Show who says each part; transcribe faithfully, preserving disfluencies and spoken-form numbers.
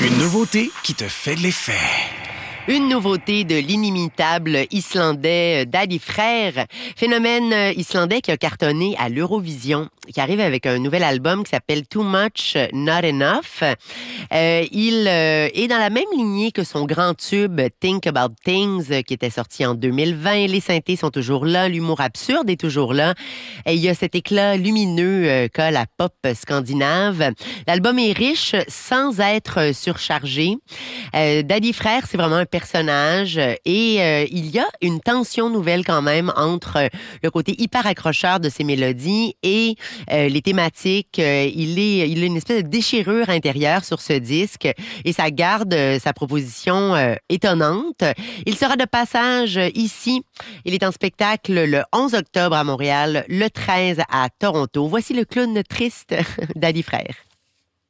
Speaker 1: Une nouveauté qui te fait de l'effet.
Speaker 2: Une nouveauté de l'inimitable Islandais Daddy Frère, phénomène islandais qui a cartonné à l'Eurovision, qui arrive avec un nouvel album qui s'appelle Too Much Not Enough. Euh, il euh, est dans la même lignée que son grand tube Think About Things, qui était sorti en deux mille vingt. Les synthés sont toujours là, l'humour absurde est toujours là. Et il y a cet éclat lumineux euh, qu'a la pop scandinave. L'album est riche sans être surchargé. Euh, Daddy Frère, c'est vraiment un personnage et euh, il y a une tension nouvelle quand même entre euh, le côté hyper accrocheur de ses mélodies et euh, les thématiques. Euh, il est, il a une espèce de déchirure intérieure sur ce disque et ça garde euh, sa proposition euh, étonnante. Il sera de passage ici. Il est en spectacle le onze octobre à Montréal, le treize à Toronto. Voici le clown triste Daddy Frère.